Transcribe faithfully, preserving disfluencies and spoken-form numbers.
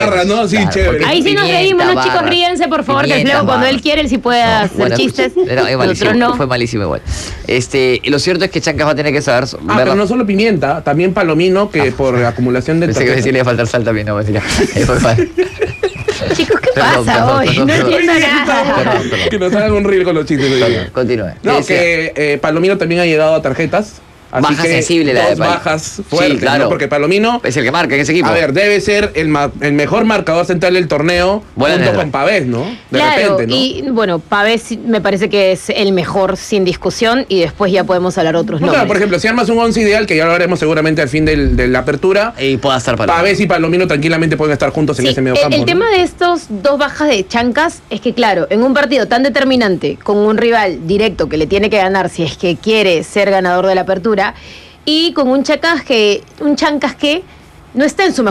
¿no? Sí, Claro, chévere. Ahí sí nos Pimienta, reímos, ¿no, chicos? barras. Ríense, por favor, que el Pimienta, Fleo cuando barras. él quiere, él sí puede No, hacer bueno, chistes. Era, es malísimo, Nosotros no. fue malísimo igual. Este, lo cierto es que Chancas va a tener que saber. Ah, ver- pero no solo pimienta, también palomino, que por acumulación de Pensé que tarjetas. decía le iba a faltar sal también, no, mentira. Eh, fue mal. Chicos, ¿qué Perdón, pasa perdón, hoy? perdón, no perdón. entiendo Perdón, nada. Perdón, perdón. Que nos hagan un reel con los chistes hoy día. Perdón, continúe. No, Decía- que eh, Palomino también ha llegado a tarjetas. Así Baja que sensible la de dos Pal- bajas fuertes, Sí, claro. ¿no? Porque Palomino, Es el que marca en ese equipo. a ver, debe ser el, ma- el mejor marcador central del torneo, Buena junto negra. con Pavés, ¿no? De Claro, repente, ¿no? y bueno, Pavés sí me parece que es el mejor sin discusión y después ya podemos hablar otros No, nombres. claro, por ejemplo, si armas un once ideal, que ya lo haremos seguramente al fin del- de la apertura, Y pueda estar para. Pavés y Palomino tranquilamente pueden estar juntos en Sí, ese medio el, campo. el ¿no? tema de estos dos bajas de Chancas es que, claro, en un partido tan determinante, con un rival directo que le tiene que ganar si es que quiere ser ganador de la apertura, y con un Chancas que, un Chancas que no está en su mejor